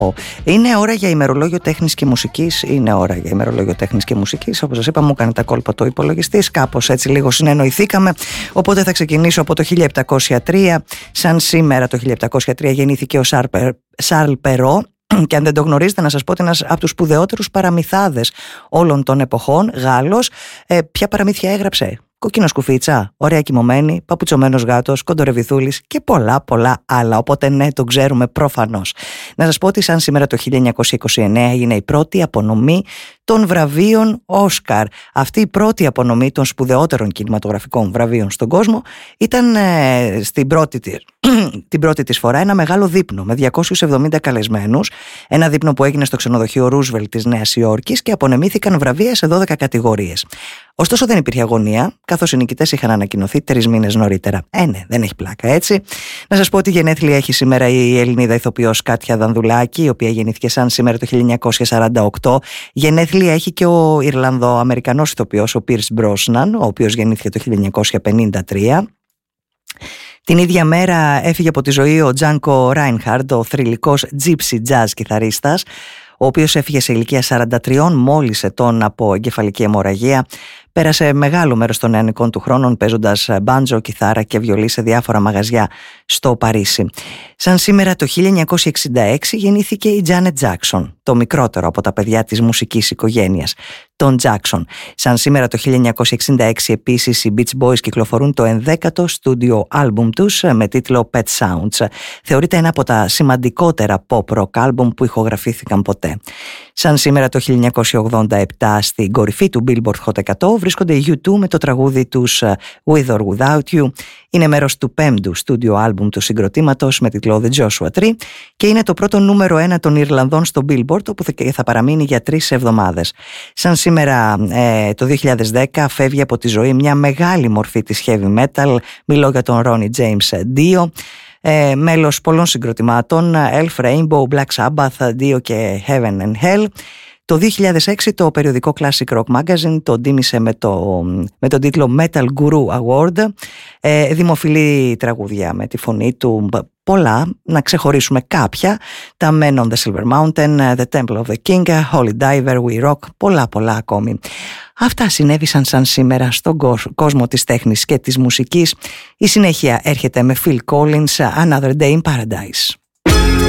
Είναι ώρα για ημερολόγιο τέχνης και μουσικής. Είναι ώρα για ημερολόγιο τέχνης και μουσικής. Όπως σας είπα, μου έκανε τα κόλπα το υπολογιστής. Κάπως έτσι λίγο συνεννοηθήκαμε. Οπότε θα ξεκινήσω από το 1703. Σαν σήμερα το 1703 γεννήθηκε ο Σαρλ Περό. Και αν δεν το γνωρίζετε, να σας πω ότι ένας από τους σπουδαιότερους παραμυθάδες όλων των εποχών, Γάλλος. Ποια παραμύθια έγραψε? Κόκκινο σκουφίτσα, ωραία κοιμωμένη, παπουτσωμένος γάτος, κοντορεβιθούλης και πολλά άλλα. Οπότε ναι, το ξέρουμε προφανώς. Να σας πω ότι σαν σήμερα το 1929 έγινε η πρώτη απονομή των βραβείων Όσκαρ. Αυτή η πρώτη απονομή των σπουδαιότερων κινηματογραφικών βραβείων στον κόσμο ήταν την πρώτη της φορά ένα μεγάλο δείπνο με 270 καλεσμένους. Ένα δείπνο που έγινε στο ξενοδοχείο Ρούσβελτ της Νέας Υόρκης και απονεμήθηκαν βραβεία σε 12 κατηγορίες. Ωστόσο δεν υπήρχε αγωνία, καθώς οι νικητές είχαν ανακοινωθεί 3 μήνες νωρίτερα. Ναι, δεν έχει πλάκα, έτσι. Να σας πω ότι γενέθλια έχει σήμερα η Ελληνίδα ηθοποιός Κάτια Δανδουλάκη, η οποία γεννήθηκε σαν σήμερα το 1948. Γενέθλια έχει και ο Ιρλανδο-Αμερικανός ηθοποιός, ο Πίρς Μπρόσναν, ο οποίος γεννήθηκε το 1953. Την ίδια μέρα έφυγε από τη ζωή ο Τζάνκο Ράινχαρντ, ο θρυλικός gypsy jazz κιθαρίστας, ο οποίος έφυγε σε ηλικία 43 μόλις ετών από εγκεφαλική αιμορραγία. Πέρασε μεγάλο μέρος των νεανικών του χρόνων παίζοντας μπάντζο, κιθάρα και βιολί σε διάφορα μαγαζιά στο Παρίσι. Σαν σήμερα το 1966 γεννήθηκε η Τζάνετ Τζάκσον, το μικρότερο από τα παιδιά της μουσικής οικογένειας, τον Τζάκσον. Σαν σήμερα το 1966 επίσης οι Beach Boys κυκλοφορούν το 11ο στούντιο άλμπουμ τους με τίτλο Pet Sounds. Θεωρείται ένα από τα σημαντικότερα pop rock άλμπουμ που ηχογραφήθηκαν ποτέ. Σαν σήμερα το 1987 στην κορυφή του Billboard Hot 100 βρίσκονται οι U2 με το τραγούδι τους With or Without You. Είναι μέρος του 5ου στούντιο άλμπουμ του συγκροτήματος με τίτλο The Joshua Tree και είναι το πρώτο νούμερο 1 των Ιρλανδών στο Billboard, όπου θα παραμείνει για 3 εβδομάδες. Σαν σήμερα το 2010 φεύγει από τη ζωή μια μεγάλη μορφή της heavy metal. Μιλώ για τον Ronnie James Dio, μέλος πολλών συγκροτημάτων, Elf, Rainbow, Black Sabbath, Dio και Heaven and Hell. Το 2006 το περιοδικό Classic Rock Magazine τον τίμησε με τον τίτλο Metal Guru Award. Δημοφιλή τραγούδια με τη φωνή του, πολλά, να ξεχωρίσουμε κάποια: τα Men on the Silver Mountain, The Temple of the King, Holy Diver, We Rock, πολλά ακόμη. Αυτά συνέβησαν σαν σήμερα στον κόσμο της τέχνης και της μουσικής. Η συνέχεια έρχεται με Phil Collins, Another Day in Paradise.